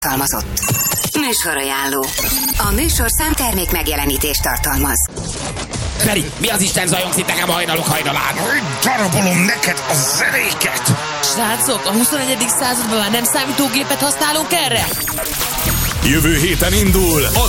tartalmazott. Műsorajánló. A műsorszám termék megjelenítést tartalmaz. Feri, mi az Isten zajongsz itt nekem a hajnalok hajnalán? Darabolom neked a zenéket! Srácok, a 21. században már nem számítógépet használunk erre? Jövő héten indul az